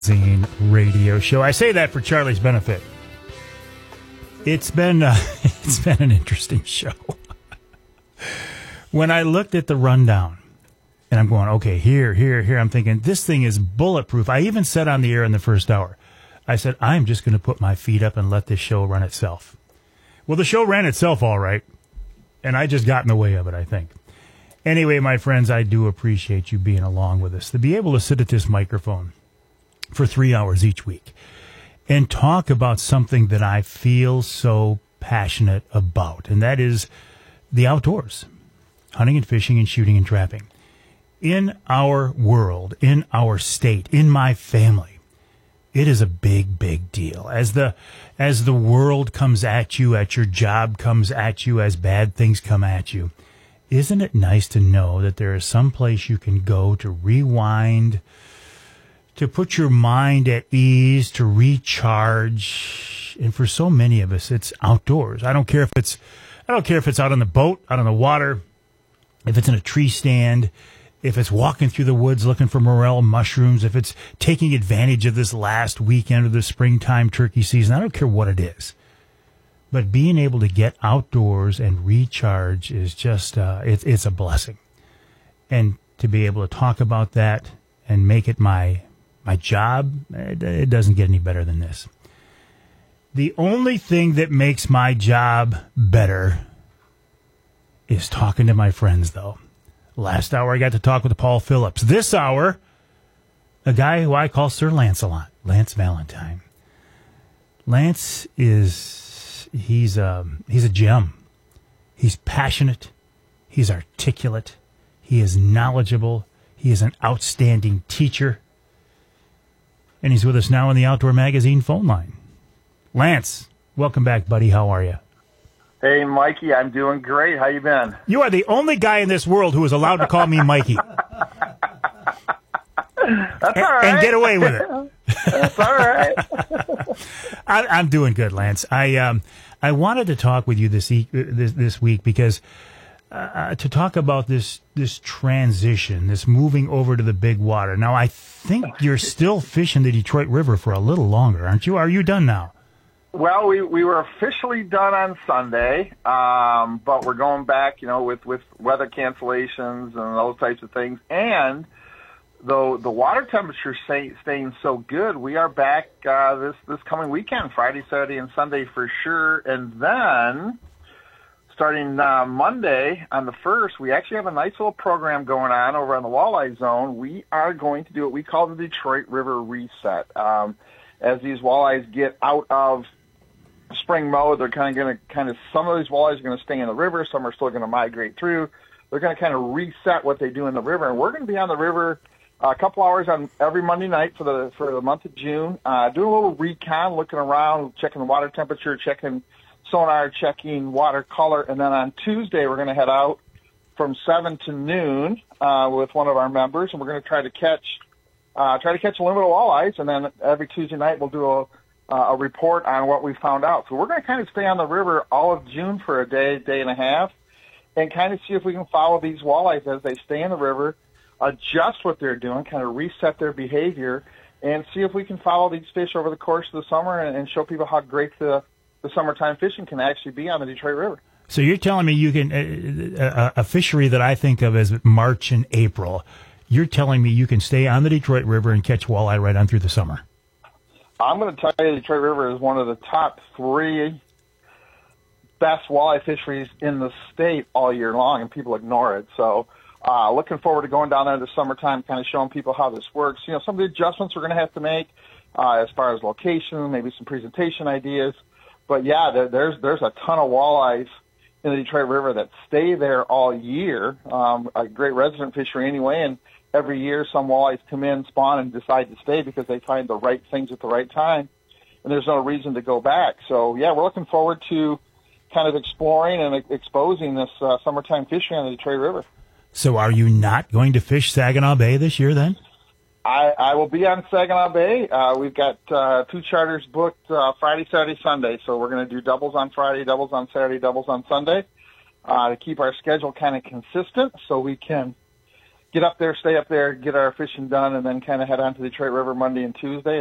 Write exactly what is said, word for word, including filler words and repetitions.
Magazine radio show. I say that for Charlie's benefit. It's been uh, it's been an interesting show. When I looked at the rundown, and I'm going, okay, here, here, here, I'm thinking, this thing is bulletproof. I even said on the air in the first hour, I said, I'm just going to put my feet up and let this show run itself. Well, the show ran itself all right, and I just got in the way of it, I think. Anyway, my friends, I do appreciate you being along with us. To be able to sit at this microphone for three hours each week and talk about something that I feel so passionate about, and that is the outdoors, hunting and fishing and shooting and trapping. In our world, in our state, in my family, it is a big, big deal. As the as the world comes at you, as your job comes at you, as bad things come at you, isn't it nice to know that there is some place you can go to rewind, to put your mind at ease, to recharge? And for so many of us, it's outdoors. I don't care if it's I don't care if it's out on the boat, out on the water, if it's in a tree stand, if it's walking through the woods looking for morel mushrooms, if it's taking advantage of this last weekend of the springtime turkey season. I don't care what it is. But being able to get outdoors and recharge is just, uh, it, it's a blessing. And to be able to talk about that and make it my my job, it, it doesn't get any better than this. The only thing that makes my job better is talking to my friends, though. Last hour, I got to talk with Paul Phillips. This hour, a guy who I call Sir Lancelot, Lance Valentine. Lance is, he's a, he's a gem. He's passionate. He's articulate. He is knowledgeable. He is an outstanding teacher. And he's with us now on the Outdoor Magazine phone line. Lance, welcome back, buddy. How are you? Hey, Mikey, I'm doing great. How you been? You are the only guy in this world who is allowed to call me Mikey. That's and, all right. And get away with it. That's all right. I, I'm doing good, Lance. I um I wanted to talk with you this e- this, this week because uh, to talk about this this transition, this moving over to the big water. Now, I think you're still fishing the Detroit River for a little longer, aren't you? Are you done now? Well, we, we were officially done on Sunday, um, but we're going back, you know, with, with weather cancellations and those types of things. And though the water temperature stay, staying so good, we are back uh, this, this coming weekend, Friday, Saturday, and Sunday for sure. And then starting uh, Monday on the first, we actually have a nice little program going on over on the Walleye Zone. We are going to do what we call the Detroit River Reset. Um, as these walleyes get out of spring mode, they're kind of going to kind of, some of these walleyes are going to stay in the river. Some are still going to migrate through. They're going to kind of reset what they do in the river. And we're going to be on the river a couple hours on every Monday night for the, for the month of June, uh, doing a little recon, looking around, checking the water temperature, checking sonar, checking water color. And then on Tuesday, we're going to head out from seven to noon, uh, with one of our members. And we're going to try to catch, uh, try to catch a limit of walleyes. And then every Tuesday night, we'll do a, Uh, a report on what we found out. So we're going to kind of stay on the river all of June for a day, day and a half, and kind of see if we can follow these walleyes as they stay in the river, adjust what they're doing, kind of reset their behavior, and see if we can follow these fish over the course of the summer and, and show people how great the, the summertime fishing can actually be on the Detroit River. So you're telling me you can, uh, a, a fishery that I think of as March and April, you're telling me you can stay on the Detroit River and catch walleye right on through the summer? I'm going to tell you the Detroit River is one of the top three best walleye fisheries in the state all year long, and people ignore it. So uh, looking forward to going down there this summertime, kind of showing people how this works. You know, some of the adjustments we're going to have to make uh, as far as location, maybe some presentation ideas. But, yeah, there, there's there's a ton of walleyes in the Detroit River that stay there all year, um, a great resident fishery anyway, and every year some walleyes come in, spawn, and decide to stay because they find the right things at the right time, and there's no reason to go back. So, yeah, we're looking forward to kind of exploring and exposing this uh, summertime fishing on the Detroit River. So are you not going to fish Saginaw Bay this year then? I, I will be on Saginaw Bay. Uh, we've got uh, two charters booked uh, Friday, Saturday, Sunday, so we're going to do doubles on Friday, doubles on Saturday, doubles on Sunday uh, to keep our schedule kind of consistent so we can get up there, stay up there, get our fishing done, and then kind of head on to the Detroit River Monday and Tuesday.